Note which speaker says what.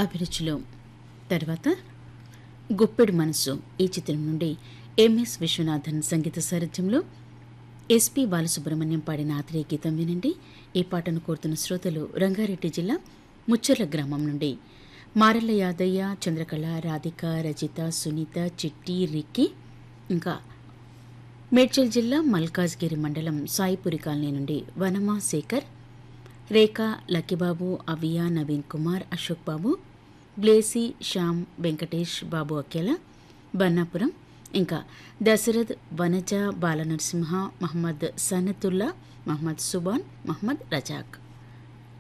Speaker 1: అభిరుచిలో తర్వాత గుప్పెడు మనసు ఈ చిత్రం నుండి ఎంఎస్ విశ్వనాథన్ సంగీత సారథ్యంలో ఎస్పి బాలసుబ్రహ్మణ్యం పాడిన ఆత్రేయ గీతం వినండి. ఈ పాటను కోరుతున్న శ్రోతలు రంగారెడ్డి జిల్లా ముచ్చర్ల గ్రామం నుండి మారెల్ల యాదయ్య, చంద్రకళ, రాధిక, రజిత, సునీత, చిట్టి, రిక్కి, ఇంకా మేడ్చల్ జిల్లా మల్కాజ్గిరి మండలం సాయిపురి కాలనీ నుండి వనమా శేఖర్, రేఖా, లక్కీబాబు, అవియా, నవీన్ కుమార్, అశోక్ బాబు, బ్లేసి, శ్యామ్, వెంకటేష్, బాబు అక్కెల, బన్నాపురం, ఇంకా దశరథ్, వనజ, బాలనరసింహ, మహమ్మద్ సనతుల్లా, మహమ్మద్ సుబాన్, మహమ్మద్ రజాక్.